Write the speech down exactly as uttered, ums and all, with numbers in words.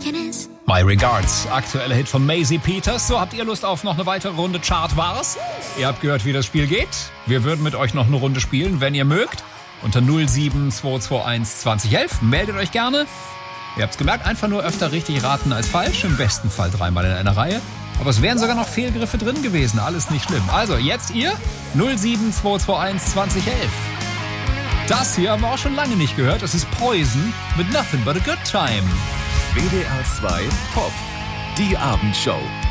happiness. My Regards, aktueller Hit von Maisie Peters. So, habt ihr Lust auf noch eine weitere Runde Chart war's? Ihr habt gehört, wie das Spiel geht. Wir würden mit euch noch eine Runde spielen, wenn ihr mögt. Unter null sieben zwei zwei eins zwanzig elf. Meldet euch gerne. Ihr habt's gemerkt, einfach nur öfter richtig raten als falsch. Im besten Fall dreimal in einer Reihe. Aber es wären sogar noch Fehlgriffe drin gewesen. Alles nicht schlimm. Also, jetzt ihr null sieben zwei zwei eins zwanzig elf. Das hier haben wir auch schon lange nicht gehört. Das ist Poison mit Nothing But a Good Time. W D R zwei Pop. Die Abendshow.